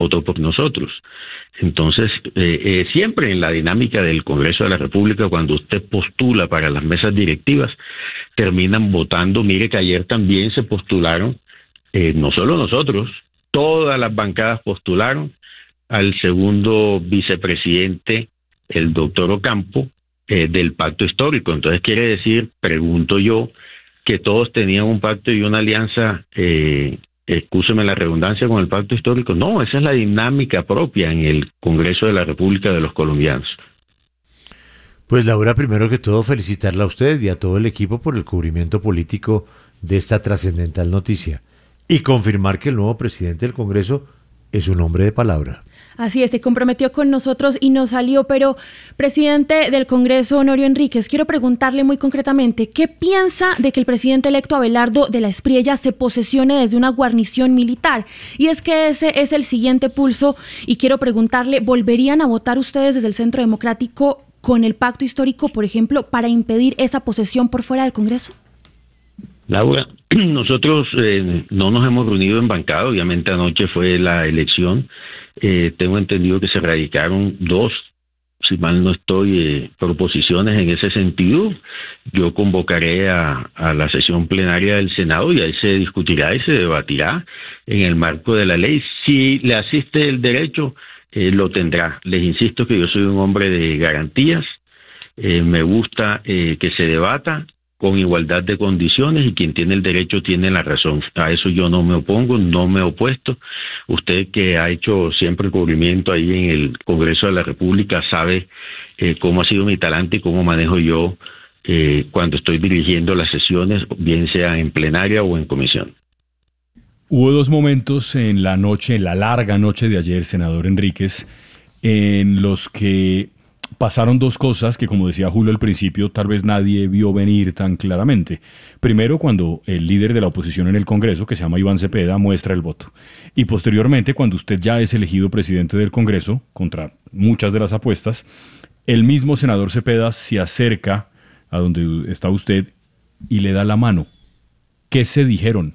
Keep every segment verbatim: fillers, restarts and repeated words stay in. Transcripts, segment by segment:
votó por nosotros. Entonces, eh, eh, siempre en la dinámica del Congreso de la República, cuando usted postula para las mesas directivas, terminan votando. Mire que ayer también se postularon, eh, no solo nosotros, todas las bancadas postularon al segundo vicepresidente, el doctor Ocampo, eh, del pacto histórico. Entonces quiere decir, pregunto yo, que todos tenían un pacto y una alianza, eh, excúseme la redundancia, con el pacto histórico. No, esa es la dinámica propia en el Congreso de la República de los colombianos. Pues Laura, primero que todo felicitarla a usted y a todo el equipo por el cubrimiento político de esta trascendental noticia y confirmar que el nuevo presidente del Congreso es un hombre de palabra. Así es, se comprometió con nosotros y nos salió, pero presidente del Congreso, Honorio Enríquez, quiero preguntarle muy concretamente, ¿qué piensa de que el presidente electo Abelardo de la Espriella se posesione desde una guarnición militar? Y es que ese es el siguiente pulso y quiero preguntarle, ¿volverían a votar ustedes desde el Centro Democrático con el pacto histórico, por ejemplo, para impedir esa posesión por fuera del Congreso? Laura, nosotros eh, no nos hemos reunido en bancada, obviamente anoche fue la elección. Eh, tengo entendido que se radicaron dos, si mal no estoy, eh, proposiciones en ese sentido. Yo convocaré a, a la sesión plenaria del Senado y ahí se discutirá y se debatirá en el marco de la ley. Si le asiste el derecho, eh, lo tendrá. Les insisto que yo soy un hombre de garantías, eh, me gusta eh, que se debata con igualdad de condiciones y quien tiene el derecho tiene la razón. A eso yo no me opongo, no me he opuesto. Usted que ha hecho siempre cubrimiento ahí en el Congreso de la República sabe eh, cómo ha sido mi talante y cómo manejo yo eh, cuando estoy dirigiendo las sesiones, bien sea en plenaria o en comisión. Hubo dos momentos en la noche, en la larga noche de ayer, senador Enríquez, en los que pasaron dos cosas que, como decía Julio al principio, tal vez nadie vio venir tan claramente. Primero, cuando el líder de la oposición en el Congreso, que se llama Iván Cepeda, muestra el voto. Y posteriormente, cuando usted ya es elegido presidente del Congreso, contra muchas de las apuestas, el mismo senador Cepeda se acerca a donde está usted y le da la mano. ¿Qué se dijeron?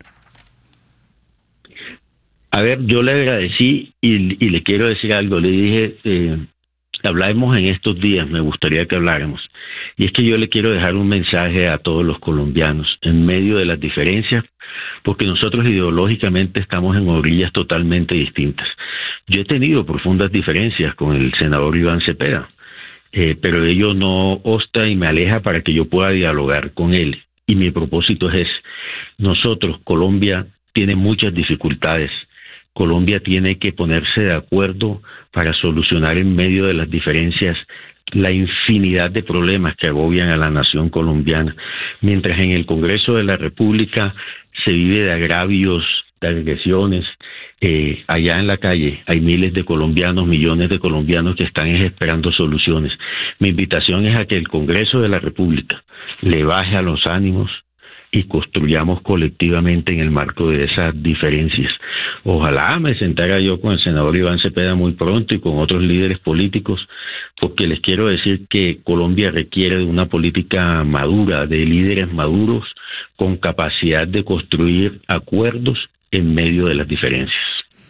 A ver, yo le agradecí y, y le quiero decir algo. Le dije... Eh, Hablamos en estos días, me gustaría que habláramos. Y es que yo le quiero dejar un mensaje a todos los colombianos en medio de las diferencias, porque nosotros ideológicamente estamos en orillas totalmente distintas. Yo he tenido profundas diferencias con el senador Iván Cepeda, eh, pero ello no obsta y me aleja para que yo pueda dialogar con él. Y mi propósito es, nosotros, Colombia, tiene muchas dificultades. Colombia tiene que ponerse de acuerdo para solucionar en medio de las diferencias la infinidad de problemas que agobian a la nación colombiana. Mientras en el Congreso de la República se vive de agravios, de agresiones, eh, allá en la calle hay miles de colombianos, millones de colombianos que están esperando soluciones. Mi invitación es a que el Congreso de la República le baje a los ánimos y construyamos colectivamente en el marco de esas diferencias. Ojalá me sentara yo con el senador Iván Cepeda muy pronto y con otros líderes políticos, porque les quiero decir que Colombia requiere de una política madura, de líderes maduros con capacidad de construir acuerdos en medio de las diferencias.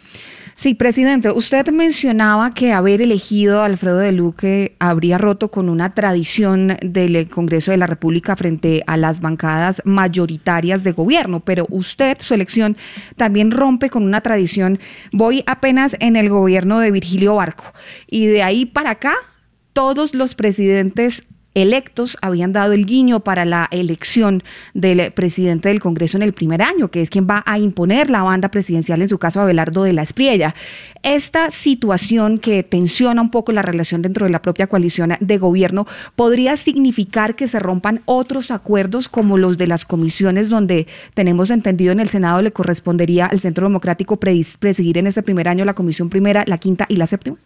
Sí, presidente, usted mencionaba que haber elegido a Alfredo de Luque habría roto con una tradición del Congreso de la República frente a las bancadas mayoritarias de gobierno, pero usted, su elección, también rompe con una tradición. Voy apenas en el gobierno de Virgilio Barco y de ahí para acá todos los presidentes electos habían dado el guiño para la elección del presidente del Congreso en el primer año, que es quien va a imponer la banda presidencial, en su caso Abelardo de la Espriella. Esta situación que tensiona un poco la relación dentro de la propia coalición de gobierno podría significar que se rompan otros acuerdos como los de las comisiones, donde tenemos entendido en el Senado le correspondería al Centro Democrático presidir en este primer año la comisión primera, la quinta y la séptima.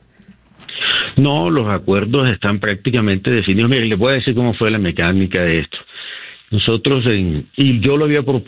No, los acuerdos están prácticamente definidos. Mire, les voy a decir cómo fue la mecánica de esto. Nosotros, en, y yo lo había propuesto